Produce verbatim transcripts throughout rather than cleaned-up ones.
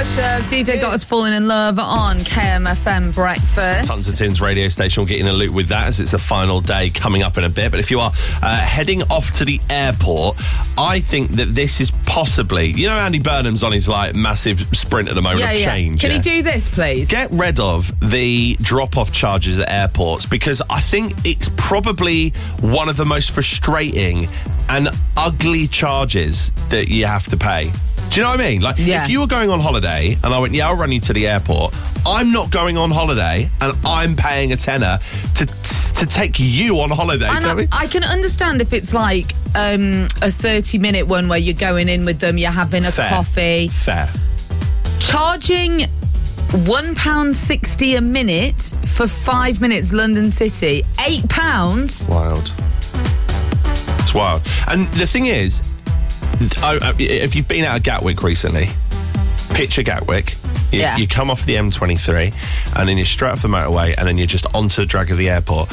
Show. D J got us falling in love on K M F M Breakfast. Tons of Tins radio station will get in a loop with that as it's a final day coming up in a bit. But if you are uh, heading off to the airport, I think that this is possibly, you know, Andy Burnham's on his like massive sprint at the moment yeah, of yeah. change. Can yeah? he do this, please? Get rid of the drop-off charges at airports, because I think it's probably one of the most frustrating and ugly charges that you have to pay. Do you know what I mean? Like, yeah. if you were going on holiday and I went, yeah, I'll run you to the airport, I'm not going on holiday and I'm paying a tenner to to take you on holiday. And Do you know what I mean? I can understand if it's like um, a thirty-minute one where you're going in with them, you're having a Fair. coffee. Fair. Charging one pound sixty a minute for five minutes, London City. eight pounds? Wild. It's wild. And the thing is, I, if you've been out of Gatwick recently, picture Gatwick. You, yeah. you come off the M twenty-three and then you're straight off the motorway and then you're just onto the drag of the airport.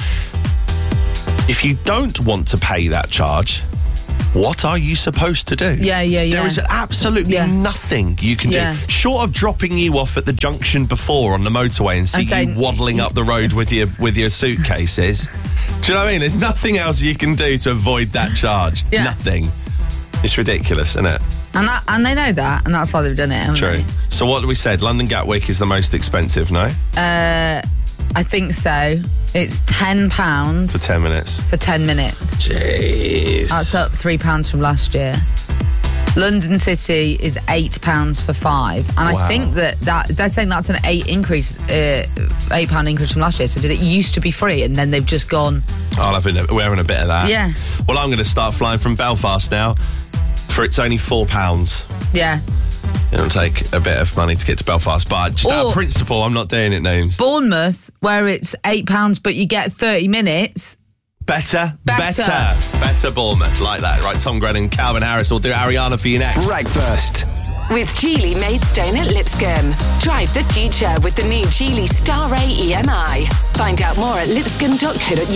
If you don't want to pay that charge, what are you supposed to do? Yeah, yeah, yeah. There is absolutely yeah. nothing you can yeah. do. Short of dropping you off at the junction before on the motorway and see And saying, you waddling up the road with your with your suitcases. Do you know what I mean? There's nothing else you can do to avoid that charge. Yeah. Nothing. It's ridiculous, isn't it? And that, and they know that, and that's why they've done it, haven't True. they? So what we said, London Gatwick is the most expensive, no? Uh, I think so. It's ten pounds For ten minutes. for ten minutes. Jeez. That's up three pounds from last year. London City is eight pounds for five, and Wow. I think that, that they're saying that's an eight increase, uh, eight pound increase from last year. So did it used to be free, and then they've just gone? I'll have a, we're having a bit of that. Yeah. Well, I'm going to start flying from Belfast now. For it's only four pounds. Yeah. It'll take a bit of money to get to Belfast, but just out of Or- principle, I'm not doing it, Nooms. Bournemouth, where it's eight pounds, but you get thirty minutes. Better, Better. better, better Bournemouth, like that. Right, Tom Grennan, Calvin Harris will do Ariana for you next. Breakfast. With Geely Maidstone at Lipscomb. Drive the future with the new Geely Star Ray E M I. Find out more at lipscomb dot co dot uk.